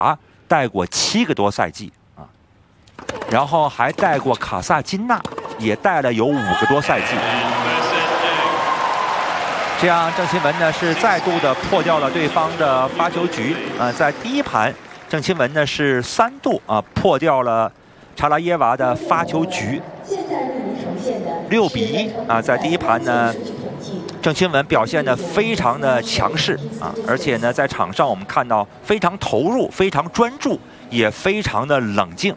带过7个多赛季啊，然后还带过卡萨金纳，也带了有5个多赛季。这样郑钦文呢是再度的破掉了对方的发球局啊，在第一盘，郑钦文呢是3度破掉了查拉耶娃的发球局。6比1啊，在第一盘呢，郑钦文表现得非常的强势啊，而且呢，在场上我们看到非常投入、非常专注，也非常的冷静。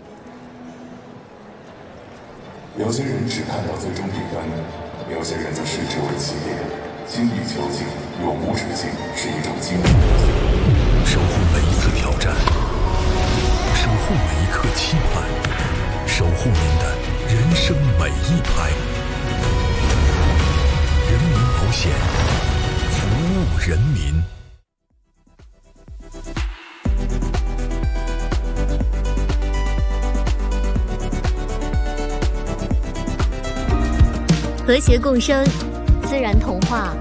有些人只看到最终比分，有些人则视之为起点。精益求精，永无止境，是一种精神。 守护每一次挑战，守护每一刻期盼，守护您的人生每一拍。人民保险，服务人民。 和谐共生，自然童话。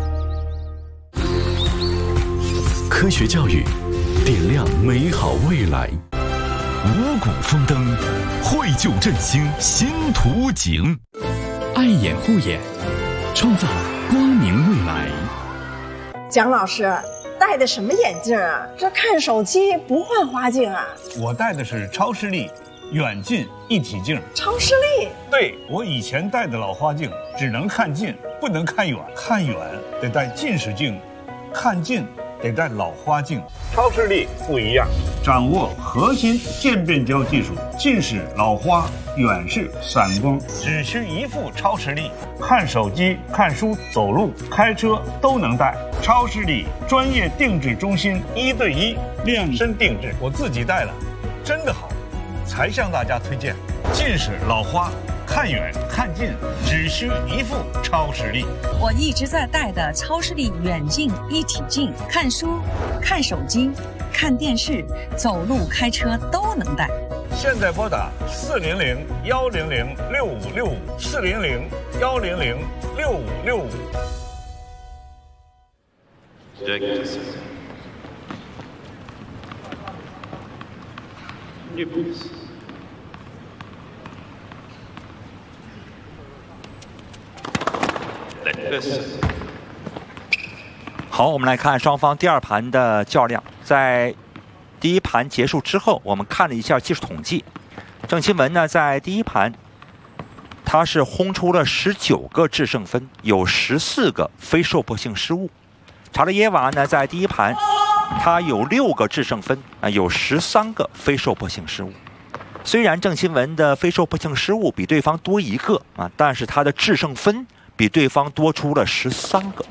科学教育，点亮美好未来。五谷丰登，绘就振兴新图景。爱眼护眼，创造光明未来。 蒋老师戴的什么眼镜啊？这看手机不换花镜啊？ 我戴的是超视力远近一体镜。 超视力？ 对，我以前戴的老花镜只能看近，不能看远，看远得戴近视镜，看近得戴老花镜。超视力不一样，掌握核心渐变焦技术，近视、老花、远视、散光，只需一副超视力，看手机、看书、走路、开车都能戴。超视力专业定制中心，1对1量身定制，我自己戴了，真的好，才向大家推荐。近视、老花，看远看近只需一副超视力。 我一直在戴的超视力远近一体镜，看书、看手机、看电视、走路、开车都能戴。 现在拨打400-100-6565，400-100-6565。 好，我们来看双方第2盘的较量。在第一盘结束之后，我们看了一下技术统计。郑钦文呢，在第一盘他是轰出了19个制胜分，有14个非受迫性失误。查拉耶娃呢，在第一盘他有6个制胜分啊，有13个非受迫性失误。虽然郑钦文的非受迫性失误比对方多1个啊，但是他的制胜分比对方多出了13个。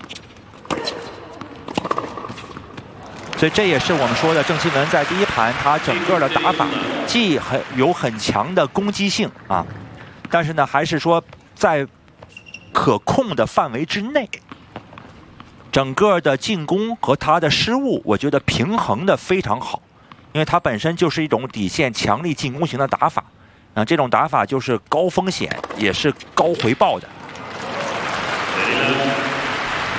所以这也是我们说的郑钦文在第一盘他整个的打法既有很强的攻击性啊，但是呢还是说在可控的范围之内，整个的进攻和他的失误我觉得平衡的非常好，因为它本身就是一种底线强力进攻型的打法啊，这种打法就是高风险也是高回报的。